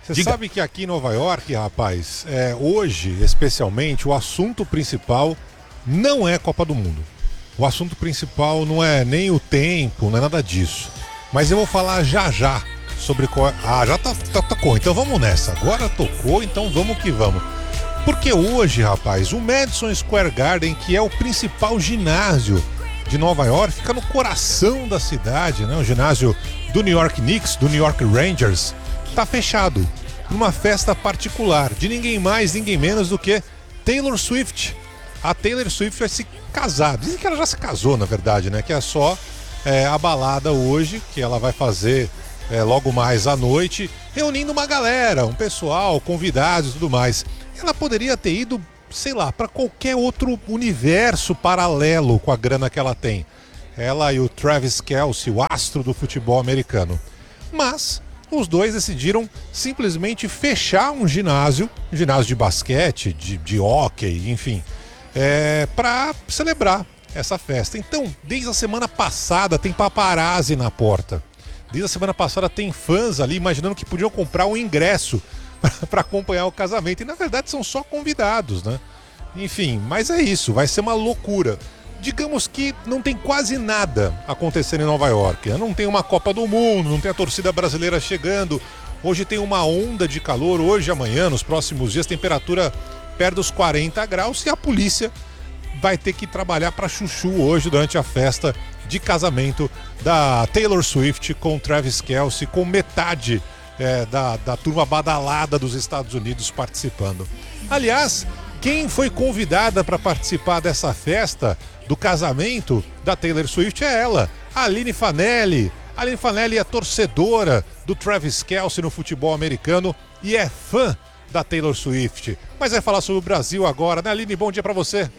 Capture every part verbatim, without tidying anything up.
Você sabe que aqui em Nova York, rapaz, é, hoje, especialmente, o assunto principal não é Copa do Mundo. O assunto principal não é nem o tempo, não é nada disso. Mas eu vou falar já já sobre... Co... Ah, já tá, tá, tocou, então vamos nessa. Agora tocou, então vamos que vamos. Porque hoje, rapaz, o Madison Square Garden, que é o principal ginásio de Nova York, fica no coração da cidade, né? O ginásio do New York Knicks, do New York Rangers, tá fechado. Numa festa particular de ninguém mais, ninguém menos do que Taylor Swift. A Taylor Swift vai se casar. Dizem que ela já se casou, na verdade, né? Que é só é, a balada hoje, que ela vai fazer é, logo mais à noite, reunindo uma galera, um pessoal, convidados e tudo mais. Ela poderia ter ido, sei lá, para qualquer outro universo paralelo com a grana que ela tem. Ela e o Travis Kelce, o astro do futebol americano. Mas os dois decidiram simplesmente fechar um ginásio, um ginásio de basquete, de, de hóquei, enfim, é, para celebrar essa festa. Então, desde a semana passada tem paparazzi na porta. Desde a semana passada tem fãs ali imaginando que podiam comprar um ingresso para acompanhar o casamento. E na verdade são só convidados, né? Enfim, mas é isso, vai ser uma loucura. Digamos que não tem quase nada acontecendo em Nova York. Não tem uma Copa do Mundo, não tem a torcida brasileira chegando. Hoje tem uma onda de calor, hoje, amanhã, nos próximos dias, temperatura perto dos quarenta graus. E a polícia vai ter que trabalhar para chuchu hoje durante a festa de casamento da Taylor Swift com Travis Kelce, com metade é, da, da turma badalada dos Estados Unidos participando. Aliás, quem foi convidada para participar dessa festa do casamento da Taylor Swift é ela, a Aline Fanelli. A Aline Fanelli é torcedora do Travis Kelce no futebol americano e é fã da Taylor Swift. Mas vai falar sobre o Brasil agora, né, Aline? Bom dia para você.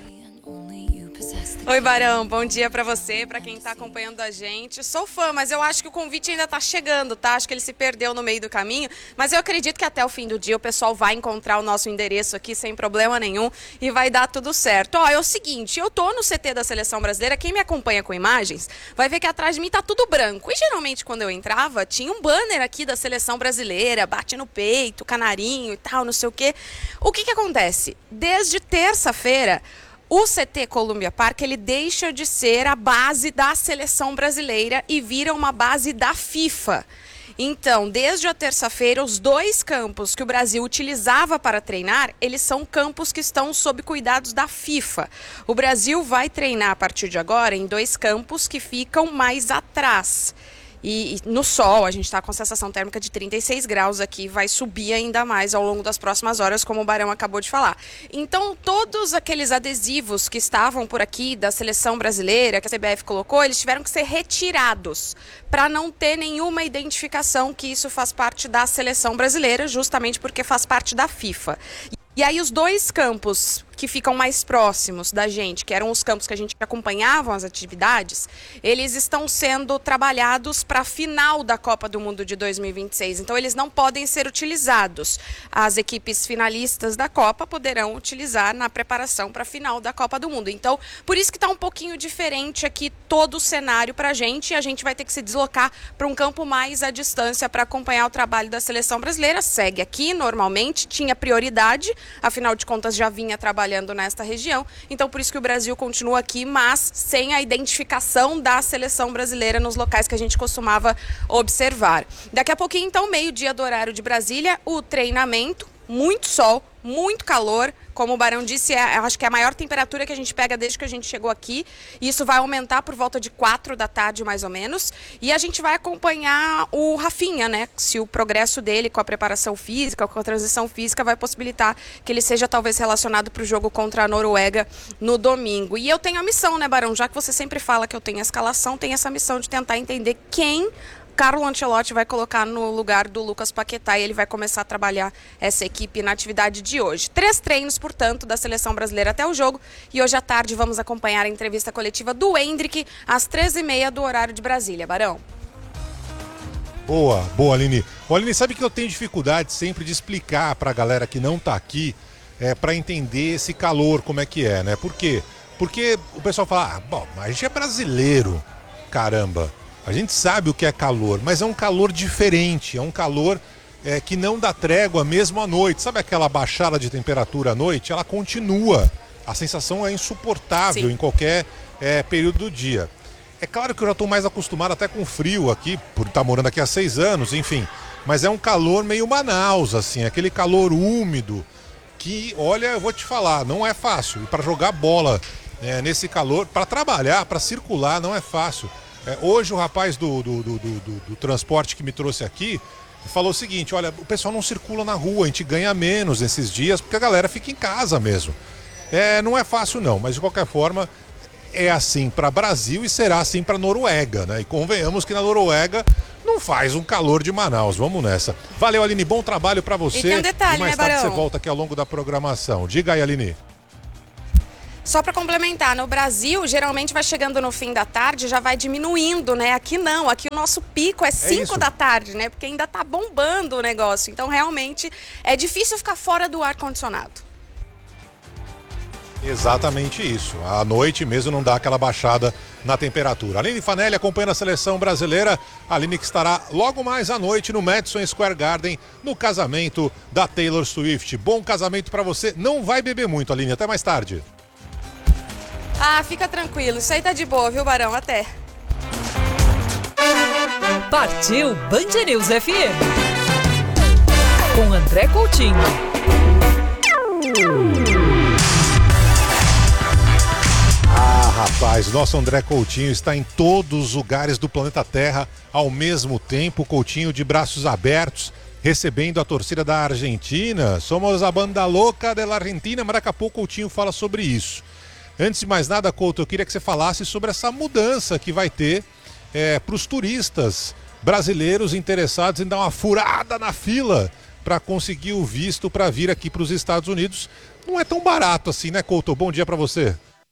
Oi, Barão, bom dia pra você, pra quem tá acompanhando a gente. Sou fã, mas eu acho que o convite ainda tá chegando, tá? Acho que ele se perdeu no meio do caminho, mas eu acredito que até o fim do dia o pessoal vai encontrar o nosso endereço aqui sem problema nenhum e vai dar tudo certo. Ó, é o seguinte, eu tô no C T da Seleção Brasileira, quem me acompanha com imagens vai ver que atrás de mim tá tudo branco. E geralmente quando eu entrava, tinha um banner aqui da Seleção Brasileira, bate no peito, canarinho e tal, não sei o quê. O que que acontece? Desde terça-feira, o C T Columbia Park, ele deixa de ser a base da seleção brasileira e vira uma base da FIFA. Então, desde a terça-feira, os dois campos que o Brasil utilizava para treinar, eles são campos que estão sob cuidados da FIFA. O Brasil vai treinar a partir de agora em dois campos que ficam mais atrás. E, e no sol, a gente está com sensação térmica de trinta e seis graus aqui, vai subir ainda mais ao longo das próximas horas, como o Barão acabou de falar. Então, todos aqueles adesivos que estavam por aqui da seleção brasileira, que a C B F colocou, eles tiveram que ser retirados para não ter nenhuma identificação que isso faz parte da seleção brasileira, justamente porque faz parte da FIFA. E aí os dois campos que ficam mais próximos da gente, que eram os campos que a gente acompanhava as atividades, eles estão sendo trabalhados para a final da Copa do Mundo de dois mil e vinte e seis. Então eles não podem ser utilizados. As equipes finalistas da Copa poderão utilizar na preparação para a final da Copa do Mundo. Então, por isso que está um pouquinho diferente aqui todo o cenário para a gente. E a gente vai ter que se deslocar para um campo mais à distância para acompanhar o trabalho da seleção brasileira. Segue aqui, normalmente, tinha prioridade. Afinal de contas, já vinha trabalhando nesta região, então por isso que o Brasil continua aqui, mas sem a identificação da seleção brasileira nos locais que a gente costumava observar. Daqui a pouquinho, então, meio-dia do horário de Brasília, o treinamento, muito sol, muito calor, como o Barão disse, é, acho que é a maior temperatura que a gente pega desde que a gente chegou aqui, e isso vai aumentar por volta de quatro da tarde, mais ou menos, e a gente vai acompanhar o Rafinha, né, se o progresso dele com a preparação física, com a transição física, vai possibilitar que ele seja talvez relacionado para o jogo contra a Noruega no domingo. E eu tenho a missão, né, Barão, já que você sempre fala que eu tenho a escalação, tenho essa missão de tentar entender quem Carlo Ancelotti vai colocar no lugar do Lucas Paquetá e ele vai começar a trabalhar essa equipe na atividade de hoje. Três treinos, portanto, da seleção brasileira até o jogo, e hoje à tarde vamos acompanhar a entrevista coletiva do Endrick às treze e meia do horário de Brasília. Barão. Boa, boa, Aline. Ô, Aline, sabe que eu tenho dificuldade sempre de explicar pra galera que não tá aqui, é, para entender esse calor, como é que é, né? Por quê? Porque o pessoal fala, ah, bom, mas a gente é brasileiro, caramba. A gente sabe o que é calor, mas é um calor diferente, é um calor é, que não dá trégua mesmo à noite. Sabe aquela baixada de temperatura à noite? Ela continua. A sensação é insuportável Sim. em qualquer é, período do dia. É claro que eu já estou mais acostumado até com frio aqui, por estar morando aqui há seis anos, enfim. Mas é um calor meio Manaus, assim, aquele calor úmido que, olha, eu vou te falar, não é fácil. E para jogar bola é, nesse calor, para trabalhar, para circular, não é fácil. É, hoje o rapaz do, do, do, do, do transporte que me trouxe aqui falou o seguinte, olha, o pessoal não circula na rua, a gente ganha menos nesses dias porque a galera fica em casa mesmo. É, não é fácil não, mas de qualquer forma é assim para Brasil e será assim para Noruega, né? E convenhamos que na Noruega não faz um calor de Manaus. Vamos nessa. Valeu, Aline, bom trabalho para você. E tem um detalhe, e mais né, tarde Barão? Você volta aqui ao longo da programação. Diga aí, Aline. Só para complementar, no Brasil, geralmente vai chegando no fim da tarde, já vai diminuindo, né? Aqui não, aqui o nosso pico é cinco da tarde, né? Porque ainda tá bombando o negócio. Então, realmente, é difícil ficar fora do ar-condicionado. Exatamente isso. À noite mesmo não dá aquela baixada na temperatura. Aline Fanelli acompanhando a seleção brasileira. Aline que estará logo mais à noite no Madison Square Garden, no casamento da Taylor Swift. Bom casamento para você. Não vai beber muito, Aline. Até mais tarde. Ah, fica tranquilo. Isso aí tá de boa, viu, Barão? Até. Partiu Band News F M. Com André Coutinho. Ah, rapaz, nosso André Coutinho está em todos os lugares do planeta Terra ao mesmo tempo. Coutinho de braços abertos, recebendo a torcida da Argentina. Somos a banda louca da Argentina, mas daqui a pouco o Coutinho fala sobre isso. Antes de mais nada, Couto, eu queria que você falasse sobre essa mudança que vai ter é, para os turistas brasileiros interessados em dar uma furada na fila para conseguir o visto para vir aqui para os Estados Unidos. Não é tão barato assim, né, Couto? Bom dia para você.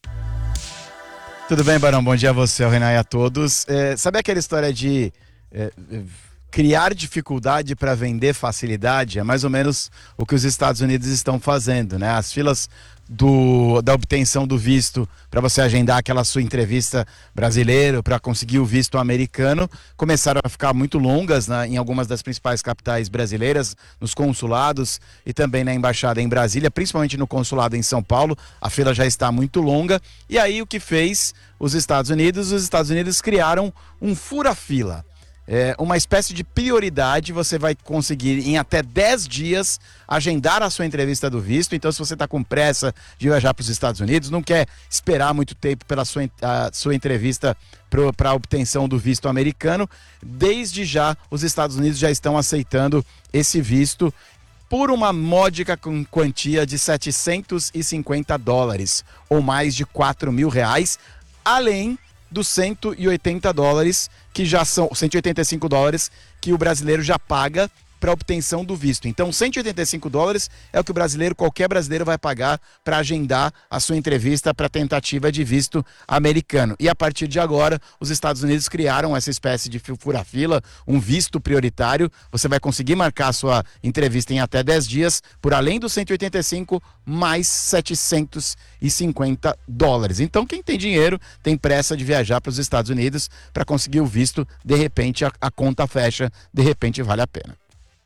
Tudo bem, Barão? Bom dia a você, ao Renan e a todos. É, sabe aquela história de é, criar dificuldade para vender facilidade? É mais ou menos o que os Estados Unidos estão fazendo, né? As filas do, da obtenção do visto para você agendar aquela sua entrevista brasileira, para conseguir o visto americano, começaram a ficar muito longas, né, em algumas das principais capitais brasileiras, nos consulados e também na embaixada em Brasília, principalmente no consulado em São Paulo. A fila já está muito longa. E aí o que fez os Estados Unidos? Os Estados Unidos criaram um fura-fila. É uma espécie de prioridade. Você vai conseguir em até dez dias agendar a sua entrevista do visto. Então, se você está com pressa de viajar para os Estados Unidos, não quer esperar muito tempo pela sua, a, sua entrevista para a obtenção do visto americano, desde já os Estados Unidos já estão aceitando esse visto por uma módica quantia de setecentos e cinquenta dólares, ou mais de quatro mil reais, além dos cento e oitenta dólares, que já são cento e oitenta e cinco dólares que o brasileiro já paga para obtenção do visto. Então, cento e oitenta e cinco dólares é o que o brasileiro, qualquer brasileiro vai pagar para agendar a sua entrevista para tentativa de visto americano. E a partir de agora, os Estados Unidos criaram essa espécie de fura-fila, um visto prioritário. Você vai conseguir marcar a sua entrevista em até dez dias, por além dos cento e oitenta e cinco, mais setecentos e cinquenta dólares. Então, quem tem dinheiro, tem pressa de viajar para os Estados Unidos para conseguir o visto, de repente a, a conta fecha, de repente vale a pena.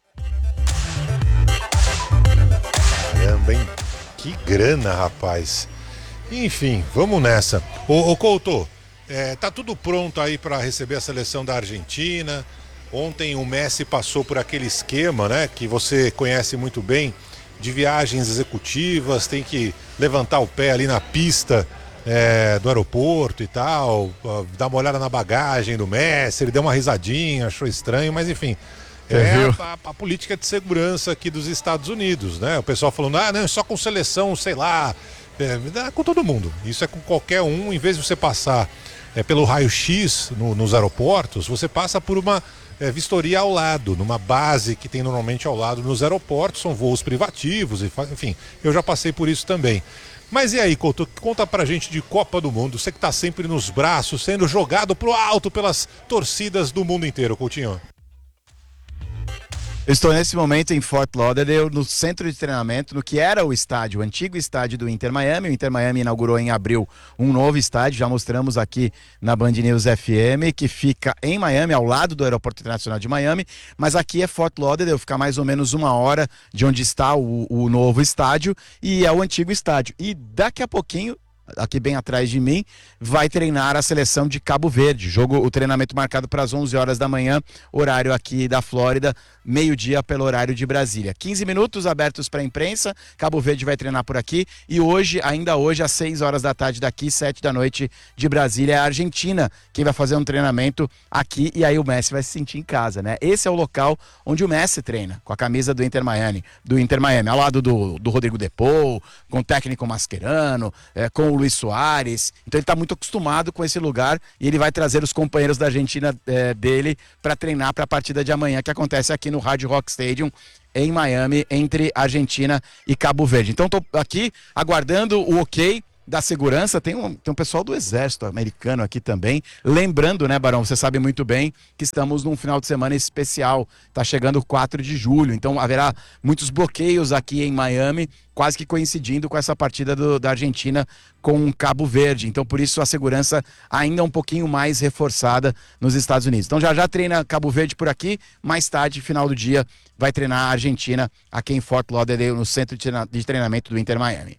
Caramba, hein? Que grana, rapaz. Enfim, vamos nessa. Ô, ô Couto, é, tá tudo pronto aí para receber a seleção da Argentina. Ontem o Messi passou por aquele esquema, né, que você conhece muito bem, de viagens executivas, tem que levantar o pé ali na pista é, do aeroporto e tal, dar uma olhada na bagagem do Messi, ele deu uma risadinha, achou estranho, mas enfim... É a, a, a política de segurança aqui dos Estados Unidos, né? O pessoal falando, ah, não, só com seleção, sei lá, é, com todo mundo. Isso é com qualquer um, em vez de você passar é, pelo raio-x no, nos aeroportos, você passa por uma é, vistoria ao lado, numa base que tem normalmente ao lado nos aeroportos, são voos privativos, enfim, eu já passei por isso também. Mas e aí, Couto, conta pra gente de Copa do Mundo, você que tá sempre nos braços, sendo jogado pro alto pelas torcidas do mundo inteiro, Coutinho. Eu estou nesse momento em Fort Lauderdale, no centro de treinamento, no que era o estádio, o antigo estádio do Inter Miami. O Inter Miami inaugurou em abril um novo estádio, já mostramos aqui na Band News F M, que fica em Miami, ao lado do Aeroporto Internacional de Miami, mas aqui é Fort Lauderdale, fica mais ou menos uma hora de onde está o, o novo estádio, e é o antigo estádio. E daqui a pouquinho, aqui bem atrás de mim, vai treinar a seleção de Cabo Verde. Jogo, o treinamento marcado para as onze horas da manhã, horário aqui da Flórida, meio-dia pelo horário de Brasília. quinze minutos abertos para a imprensa, Cabo Verde vai treinar por aqui, e hoje, ainda hoje, às seis horas da tarde daqui, sete da noite de Brasília, é a Argentina quem vai fazer um treinamento aqui, e aí o Messi vai se sentir em casa, né? Esse é o local onde o Messi treina, com a camisa do Inter Miami, do Inter Miami, ao lado do, do Rodrigo De Paul, com o técnico Mascherano, é, com o Luis Soares. Então ele está muito acostumado com esse lugar, e ele vai trazer os companheiros da Argentina é, dele para treinar para a partida de amanhã, que acontece aqui no Hard Rock Stadium em Miami, entre Argentina e Cabo Verde. Então estou aqui aguardando o ok da segurança. Tem um, tem um pessoal do exército americano aqui também. Lembrando, né, Barão, você sabe muito bem que estamos num final de semana especial. Está chegando o quatro de julho, então haverá muitos bloqueios aqui em Miami, quase que coincidindo com essa partida do, da Argentina com Cabo Verde. Então, por isso, a segurança ainda um pouquinho mais reforçada nos Estados Unidos. Então, já já treina Cabo Verde por aqui. Mais tarde, final do dia, vai treinar a Argentina aqui em Fort Lauderdale, no centro de treinamento do Inter Miami.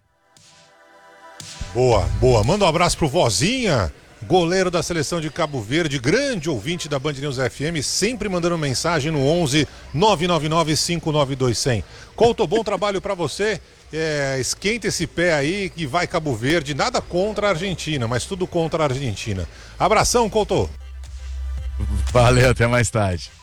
Boa, boa. Manda um abraço pro Vozinha, goleiro da seleção de Cabo Verde, grande ouvinte da Band News F M, sempre mandando mensagem no onze nove nove nove cinco nove dois zero zero. Couto, bom trabalho para você. É, esquenta esse pé aí que vai Cabo Verde. Nada contra a Argentina, mas tudo contra a Argentina. Abração, Couto. Valeu, até mais tarde.